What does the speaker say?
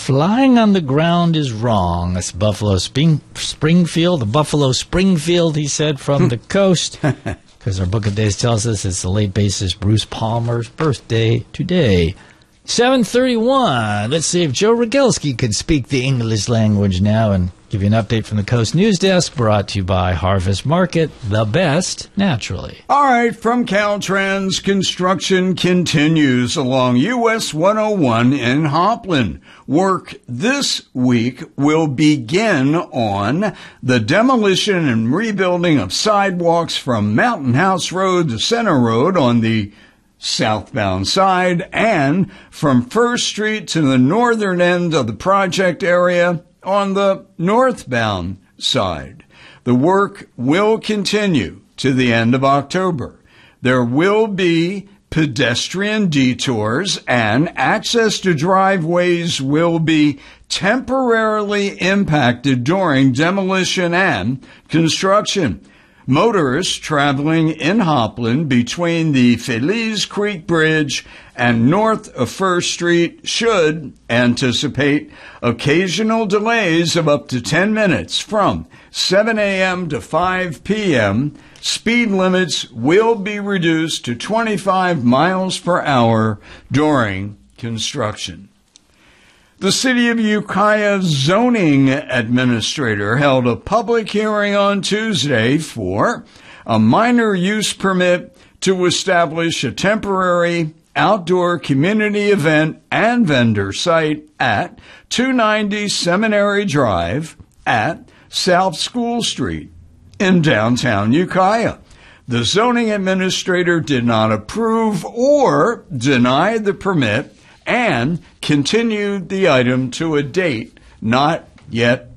Flying on the ground is wrong. That's Buffalo Springfield. The Buffalo Springfield, he said, from the coast. Because our Book of Days tells us it's the late bassist Bruce Palmer's birthday today. 7:31. Let's see if Joe Rogelski could speak the English language now and give you an update from the Coast News Desk, brought to you by Harvest Market, the best, naturally. All right, from Caltrans, construction continues along US 101 in Hopland. Work this week will begin on the demolition and rebuilding of sidewalks from Mountain House Road to Center Road on the southbound side, and from First Street to the northern end of the project area on the northbound side. The work will continue to the end of October. There will be pedestrian detours, and access to driveways will be temporarily impacted during demolition and construction. Motorists traveling in Hopland between the Feliz Creek Bridge and north of First Street should anticipate occasional delays of up to 10 minutes from 7 a.m. to 5 p.m. Speed limits will be reduced to 25 miles per hour during construction. The City of Ukiah zoning administrator held a public hearing on Tuesday for a minor use permit to establish a temporary outdoor community event and vendor site at 290 Seminary Drive at South School Street in downtown Ukiah. The zoning administrator did not approve or deny the permit and continued the item to a date not yet